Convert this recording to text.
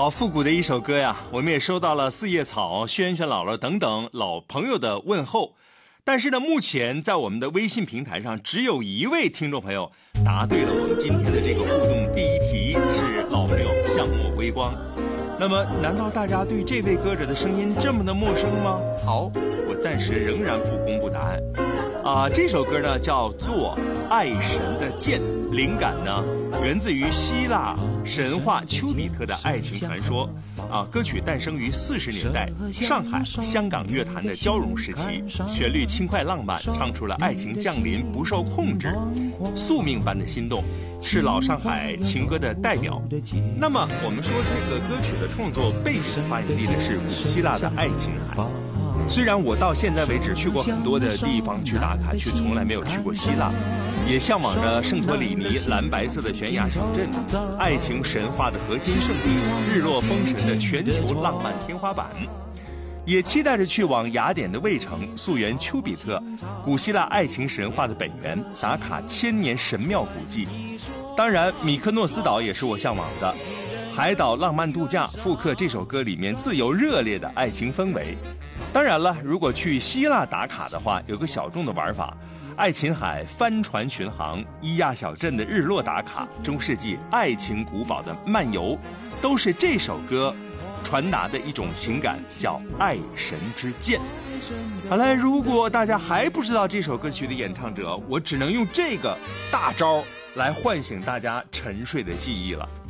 好复古的一首歌呀，我们也收到了四叶草、轩轩姥姥等等老朋友的问候。但是呢，目前在我们的微信平台上，只有一位听众朋友答对了我们今天的这个互动第一题，是老朋友向墨微光。那么，难道大家对这位歌者的声音这么的陌生吗？好，我暂时仍然不公布答案。这首歌呢叫做《爱神的箭》，灵感呢源自于希腊神话丘比特的爱情传说。歌曲诞生于40年代上海、香港乐坛的交融时期，旋律轻快浪漫，唱出了爱情降临不受控制、宿命般的心动，是老上海情歌的代表。那么我们说这个歌曲的创作背景发源地的是古希腊的爱琴海。虽然我到现在为止去过很多的地方去打卡，却从来没有去过希腊，也向往着圣托里尼蓝白色的悬崖小镇，爱情神话的核心圣地，日落风神的全球浪漫天花板，也期待着去往雅典的卫城，溯源丘比特，古希腊爱情神话的本源，打卡千年神庙古迹。当然，米克诺斯岛也是我向往的，海岛浪漫度假，复刻这首歌里面自由热烈的爱情氛围。当然了，如果去希腊打卡的话，有个小众的玩法，爱琴海帆船巡航、伊亚小镇的日落打卡、中世纪爱情古堡的漫游，都是这首歌传达的一种情感，叫爱神之箭。好了，如果大家还不知道这首歌曲的演唱者，我只能用这个大招来唤醒大家沉睡的记忆了。